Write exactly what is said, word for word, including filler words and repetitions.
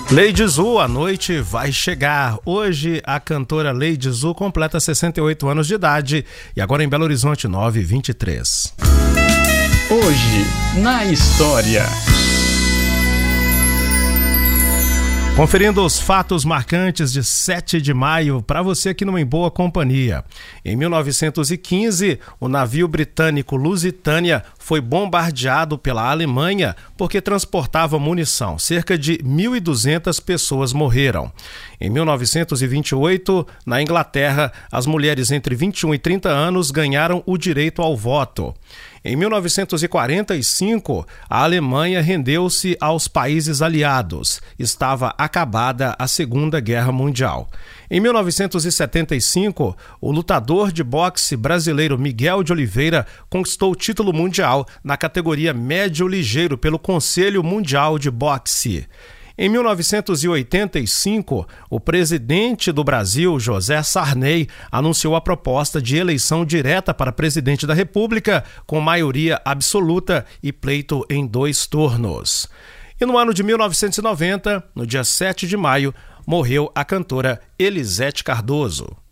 Lady Zu, a noite vai chegar. Hoje a cantora Lady Zu completa sessenta e oito anos de idade e agora em Belo Horizonte, nove e vinte e três. Hoje, na história. Conferindo os fatos marcantes de sete de maio, para você aqui numa Em Boa Companhia. Em mil novecentos e quinze, o navio britânico Lusitânia foi bombardeado pela Alemanha porque transportava munição. Cerca de mil e duzentas pessoas morreram. Em mil novecentos e vinte e oito, na Inglaterra, as mulheres entre vinte e um e trinta anos ganharam o direito ao voto. Em mil novecentos e quarenta e cinco, a Alemanha rendeu-se aos países aliados. Estava acabada a Segunda Guerra Mundial. Em mil novecentos e setenta e cinco, o lutador de boxe brasileiro Miguel de Oliveira conquistou o título mundial na categoria médio ligeiro pelo Conselho Mundial de Boxe. Em mil novecentos e oitenta e cinco, o presidente do Brasil, José Sarney, anunciou a proposta de eleição direta para presidente da República, com maioria absoluta e pleito em dois turnos. E no ano de mil novecentos e noventa, no dia sete de maio, morreu a cantora Elisete Cardoso.